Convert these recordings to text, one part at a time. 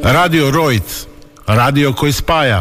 Radio Rojc, radio koji spaja.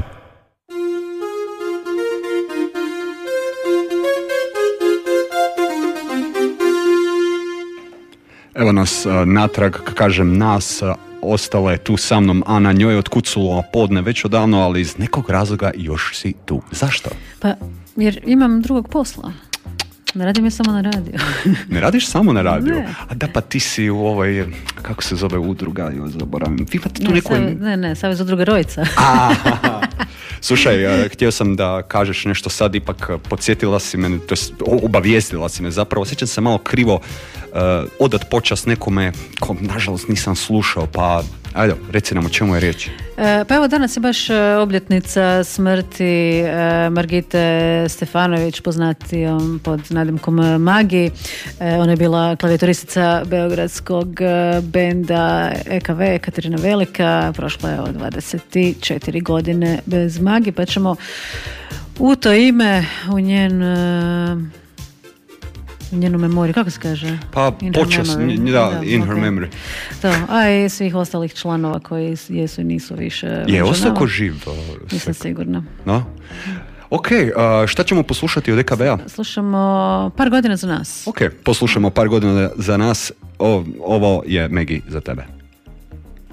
Evo nas natrag, kažem nas, ostala je tu sa mnom Ana, njoj je otkucalo podne već odavno, ali iz nekog razloga još si tu. Zašto? Pa, jer imam drugog posla. Ne radim je samo na radiju. Ne radiš samo na radiju? Ne. A da, pa ti si u ovoj, kako se zove udruga, zaboravim. Vi imate tu neku... Savez udruga Rojca. Slušaj, htio sam da kažeš nešto sad, ipak podsjetila si me, to jest obavijestila si me zapravo, sjećam se malo krivo odat počast nekome ko nažalost nisam slušao, pa ajde, reci nam o čemu je riječ. Pa evo, danas je baš obljetnica smrti Margite Stefanović, poznatijom pod nadimkom Magi. Ona je bila klavijatoristica beogradskog benda EKV, Katarina Velika. Prošla je od 24 godine bez Magi, pa ćemo u to ime, u njenu memoriju, kako se kaže? Pa počas, in her memory. Da, a i svih ostalih članova koji jesu i nisu više. Je ostao ko živ? Nisam sigurna. No? Ok, šta ćemo poslušati od EKB-a? Slušamo Par godina za nas. Ok, poslušamo Par godina za nas. Ovo je Megi za tebe.